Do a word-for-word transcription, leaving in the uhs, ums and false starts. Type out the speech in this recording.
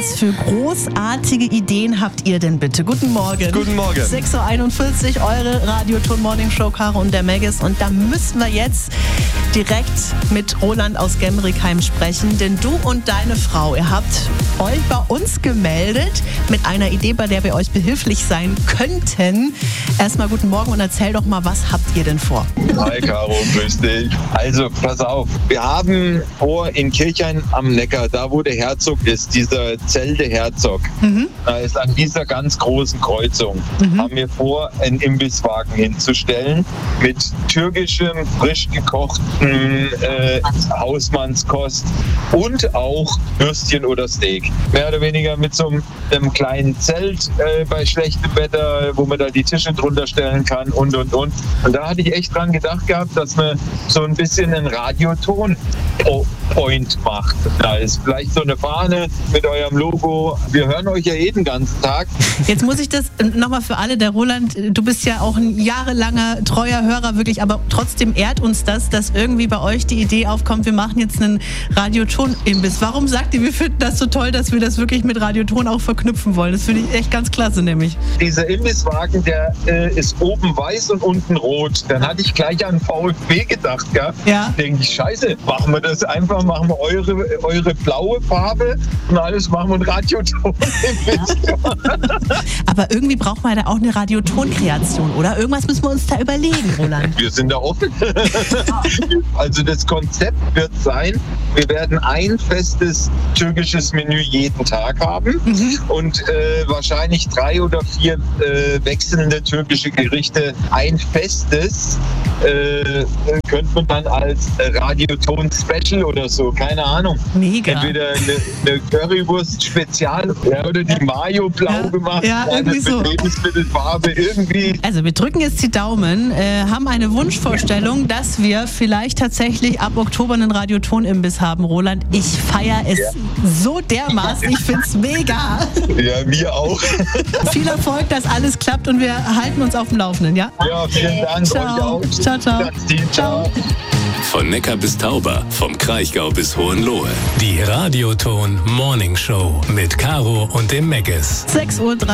Was für großartige Ideen habt ihr denn bitte? Guten Morgen. Guten Morgen. sechs Uhr einundvierzig, eure Radioton Morning Show, Caro und der Maggis. Und da müssen wir jetzt direkt mit Roland aus Gemrickheim sprechen. Denn du und deine Frau, ihr habt euch bei uns gemeldet mit einer Idee, bei der wir euch behilflich sein könnten. Erstmal guten Morgen und erzähl doch mal, was habt ihr denn vor? Hi Caro, grüß dich. Also, pass auf. Wir haben vor in Kirchhain am Neckar, da wo der Herzog ist, dieser Zelde Herzog, mhm. da ist an dieser ganz großen Kreuzung, mhm. haben wir vor, einen Imbisswagen hinzustellen mit türkischem, frisch gekochten äh, Hausmannskost und auch Würstchen oder Steak. Mehr oder weniger mit so einem, einem kleinen Zelt äh, bei schlechtem Wetter, wo man da die Tische drunter stellen kann und und und. Und da hatte ich echt dran gedacht gehabt, dass man so ein bisschen einen Radioton-Point macht. Da ist vielleicht so eine Fahne mit eurem Logo. Wir hören euch ja jeden ganzen Tag. Jetzt muss ich das nochmal für alle, der Roland, du bist ja auch ein jahrelanger treuer Hörer wirklich, aber trotzdem ehrt uns das, dass irgendwie bei euch die Idee aufkommt, wir machen jetzt einen Radioton-Imbiss. Warum sagt ihr, wir finden das so toll, dass wir das wirklich mit Radioton auch verknüpfen wollen? Das finde ich echt ganz klasse nämlich. Dieser Imbisswagen, der äh, ist oben weiß und unten rot. Dann hatte ich gleich an VfB gedacht, gell? Ja. Denke ich, scheiße, machen wir das einfach, machen wir eure, eure blaue Farbe und alles machen wir ein Radioton. Aber irgendwie braucht man da auch eine Radioton-Kreation, oder? Irgendwas müssen wir uns da überlegen, Roland. Wir sind da offen. Also das Konzept wird sein, wir werden ein festes türkisches Menü jeden Tag haben mhm. und äh, wahrscheinlich drei oder vier äh, wechselnde türkische Gerichte. Ein festes äh, könnte man dann als Radioton-Special oder so, keine Ahnung. Mega. Entweder eine, eine Currywurst-Spezial ja, oder die Mayo blau ja, gemacht, ja, irgendwie mit so. Lebensmittelfarbe, irgendwie. Also wir drücken jetzt die Daumen, äh, haben eine Wunschvorstellung, dass wir vielleicht tatsächlich ab Oktober einen Radioton-Imbiss haben, Roland. Ich feiere es ja. so dermaßen, ich finde es mega. Ja, mir auch. Viel Erfolg, dass alles klappt und wir halten uns auf dem Laufenden, ja? Ja, vielen Dank. Ciao. Euch auch. Ciao, ciao. Ciao. Von Neckar bis Tauber, vom Kraichgau bis Hohenlohe. Die Radioton Morning Show mit Caro und dem Maggis. sechs Uhr